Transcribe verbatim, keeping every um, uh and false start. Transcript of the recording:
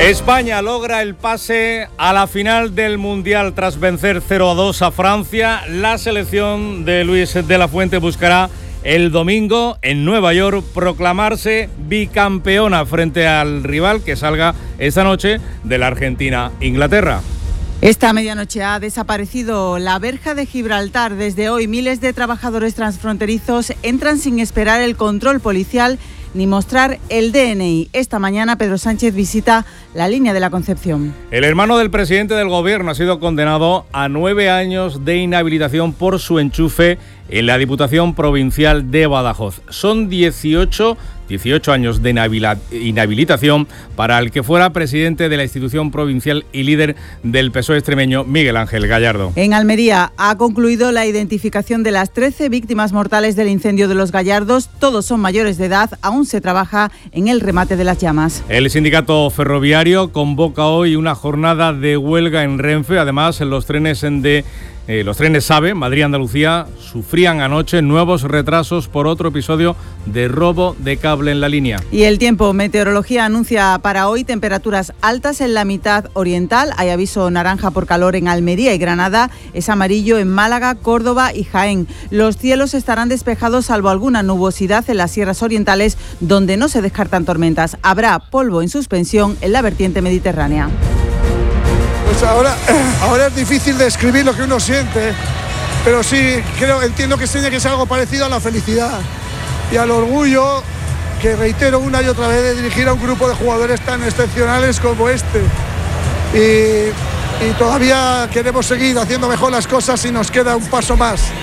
España logra el pase a la final del Mundial tras vencer cero a dos a Francia. La selección de Luis de la Fuente buscará el domingo en Nueva York proclamarse bicampeona frente al rival que salga esta noche de la Argentina-Inglaterra. Esta medianoche ha desaparecido la verja de Gibraltar. Desde hoy miles de trabajadores transfronterizos entran sin esperar el control policial ni mostrar el D N I. Esta mañana Pedro Sánchez visita la línea de la Concepción. El hermano del presidente del gobierno ha sido condenado a nueve años de inhabilitación por su enchufe en la Diputación Provincial de Badajoz. Son dieciocho, dieciocho años de inhabilitación para el que fuera presidente de la institución provincial y líder del P S O E extremeño, Miguel Ángel Gallardo. En Almería ha concluido la identificación de las trece víctimas mortales del incendio de Los Gallardos. Todos son mayores de edad, aún se trabaja en el remate de las llamas. El sindicato ferroviario convoca hoy una jornada de huelga en Renfe. Además, en los trenes de Eh, los trenes AVE, Madrid-Andalucía, sufrían anoche nuevos retrasos por otro episodio de robo de cable en la línea. Y el tiempo, meteorología anuncia para hoy temperaturas altas en la mitad oriental. Hay aviso naranja por calor en Almería y Granada, es amarillo en Málaga, Córdoba y Jaén. Los cielos estarán despejados salvo alguna nubosidad en las sierras orientales, donde no se descartan tormentas. Habrá polvo en suspensión en la vertiente mediterránea. Pues ahora, ahora es difícil describir lo que uno siente, pero sí, creo, entiendo que tiene que ser algo parecido a la felicidad y al orgullo que reitero una y otra vez de dirigir a un grupo de jugadores tan excepcionales como este. Y, y todavía queremos seguir haciendo mejor las cosas y nos queda un paso más.